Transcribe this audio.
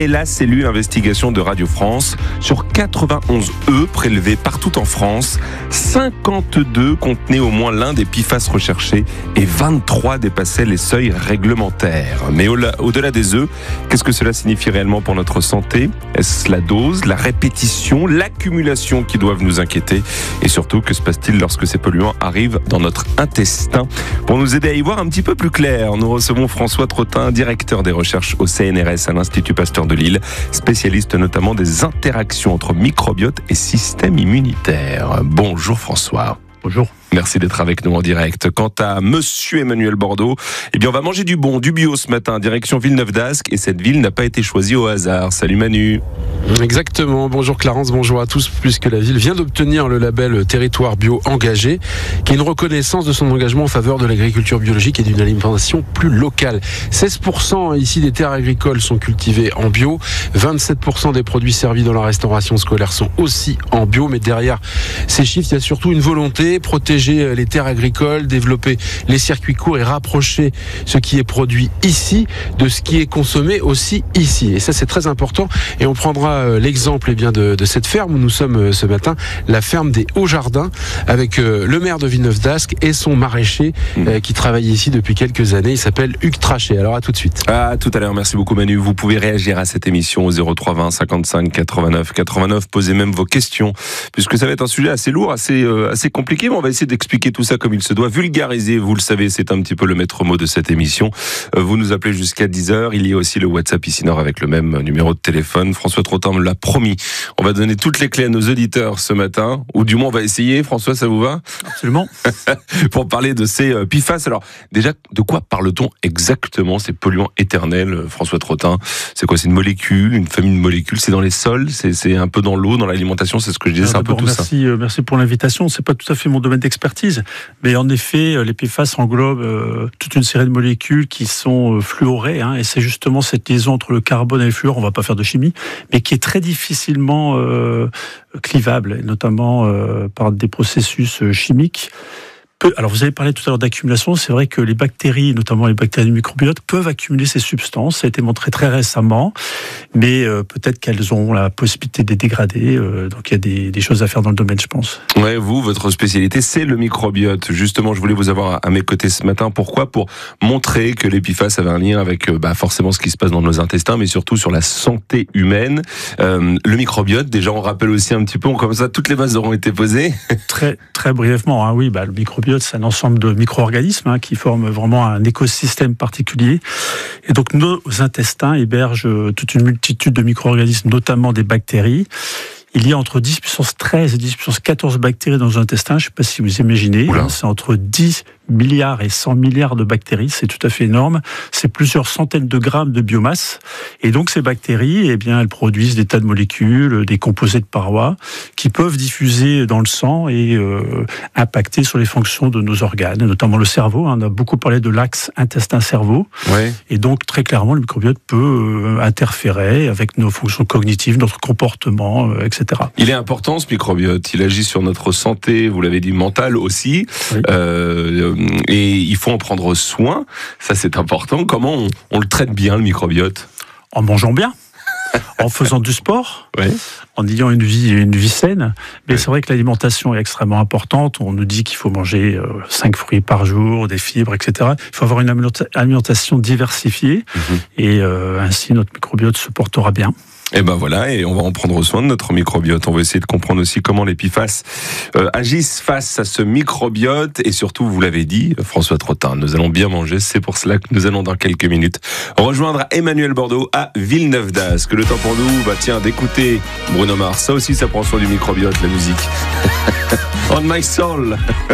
Et la cellule investigation de Radio France sur 91 œufs prélevés partout en France, 52 contenaient au moins l'un des PFAS recherchés et 23 dépassaient les seuils réglementaires. Mais au-delà des œufs, qu'est-ce que cela signifie réellement pour notre santé ? Est-ce la dose, la répétition, l'accumulation qui doivent nous inquiéter ? Et surtout, que se passe-t-il lorsque ces polluants arrivent dans notre intestin ? Pour nous aider à y voir un petit peu plus clair, nous recevons François Trottin, directeur des recherches au CNRS à l'Institut Pasteur de Lille, spécialiste notamment des interactions entre microbiote et système immunitaire. Bonjour François. Bonjour. Merci d'être avec nous en direct. Quant à Monsieur Emmanuel Bordeaux, on va manger du bon, du bio ce matin, direction Villeneuve-d'Ascq, et cette ville n'a pas été choisie au hasard. Salut Manu. Exactement. Bonjour Clarence, bonjour à tous. Puisque la ville vient d'obtenir le label Territoire Bio Engagé, qui est une reconnaissance de son engagement en faveur de l'agriculture biologique et d'une alimentation plus locale. 16% ici des terres agricoles sont cultivées en bio, 27% des produits servis dans la restauration scolaire sont aussi en bio, mais derrière ces chiffres, il y a surtout une volonté, protéger les terres agricoles, développer les circuits courts et rapprocher ce qui est produit ici de ce qui est consommé aussi ici. Et ça, c'est très important. Et on prendra l'exemple de cette ferme où nous sommes ce matin, la ferme des Hauts-Jardins, avec le maire de Villeneuve-d'Ascq et son maraîcher qui travaille ici depuis quelques années. Il s'appelle Hugues Trachet. Alors à tout de suite. À tout à l'heure. Merci beaucoup Manu. Vous pouvez réagir à cette émission au 03 20 55 89 89. Posez même vos questions, puisque ça va être un sujet assez lourd, assez compliqué, mais on va essayer d'expliquer tout ça comme il se doit, vulgariser, vous le savez, c'est un petit peu le maître mot de cette émission. Vous nous appelez jusqu'à 10h, il y a aussi le WhatsApp ici Nord avec le même numéro de téléphone. François Trottin me l'a promis, on va donner toutes les clés à nos auditeurs ce matin, ou du moins on va essayer. François, ça vous va ? Absolument. Pour parler de ces PFAS. Alors déjà, de quoi parle-t-on exactement, ces polluants éternels, François Trottin ? C'est quoi ? C'est une molécule, une famille de molécules, c'est dans les sols, c'est un peu dans l'eau, dans l'alimentation, c'est ce que je disais, c'est un peu tout ça. Merci pour l'invitation, c'est pas tout à fait mon domaine d'expertise, mais en effet, les PFAS englobent toute une série de molécules qui sont fluorées, et c'est justement cette liaison entre le carbone et le fluor, on va pas faire de chimie, mais qui est très difficilement clivable, et notamment par des processus chimiques. Alors vous avez parlé tout à l'heure d'accumulation, c'est vrai que les bactéries, notamment les bactéries du microbiote, peuvent accumuler ces substances, ça a été montré très récemment, mais peut-être qu'elles ont la possibilité de les dégrader, donc il y a des choses à faire dans le domaine, je pense. Ouais, vous, votre spécialité, c'est le microbiote. Justement, je voulais vous avoir à mes côtés ce matin. Pourquoi ? Pour montrer que les PFAS avaient un lien avec forcément ce qui se passe dans nos intestins, mais surtout sur la santé humaine. Le microbiote, déjà on rappelle aussi un petit peu, comme ça toutes les bases auront été posées. Très, très brièvement, oui, le microbiote, c'est un ensemble de micro-organismes qui forment vraiment un écosystème particulier. Et donc, nos intestins hébergent toute une multitude de micro-organismes, notamment des bactéries. Il y a entre 10 puissance 13 et 10 puissance 14 bactéries dans nos intestins. Je ne sais pas si vous imaginez. Oula. C'est entre 10 milliards et 100 milliards de bactéries. C'est tout à fait énorme. C'est plusieurs centaines de grammes de biomasse. Et donc, ces bactéries, elles produisent des tas de molécules, des composés de parois qui peuvent diffuser dans le sang et impacter sur les fonctions de nos organes, notamment le cerveau. On a beaucoup parlé de l'axe intestin-cerveau. Ouais. Et donc, très clairement, le microbiote peut interférer avec nos fonctions cognitives, notre comportement, etc. Il est important ce microbiote, il agit sur notre santé, vous l'avez dit, mentale aussi, Oui. Et il faut en prendre soin, ça c'est important. Comment on le traite bien le microbiote ? En mangeant bien, en faisant du sport, Ouais. en ayant une vie saine. Mais Ouais. c'est vrai que l'alimentation est extrêmement importante. On nous dit qu'il faut manger 5 fruits par jour, des fibres, etc. Il faut avoir une alimentation diversifiée et ainsi notre microbiote se portera bien. Et voilà, et on va en prendre soin de notre microbiote. On va essayer de comprendre aussi comment les PFAS agissent face à ce microbiote. Et surtout, vous l'avez dit, François Trottin, nous allons bien manger. C'est pour cela que nous allons dans quelques minutes rejoindre Emmanuel Bordeaux à Villeneuve-d'Ascq. Le temps pour nous, d'écouter Bruno Mars. Ça aussi, ça prend soin du microbiote, la musique. On my soul.